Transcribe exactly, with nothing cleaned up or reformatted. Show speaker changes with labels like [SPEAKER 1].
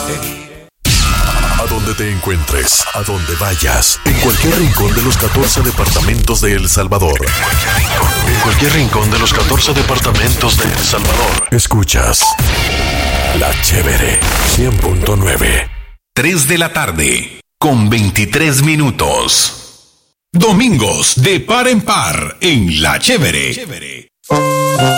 [SPEAKER 1] A donde te encuentres, a donde vayas, en cualquier rincón de los catorce departamentos de El Salvador. En cualquier rincón de los catorce departamentos de El Salvador. Escuchas La Chévere cien punto nueve.
[SPEAKER 2] tres de la tarde, con veintitrés minutos. Domingos de par en par en La Chévere.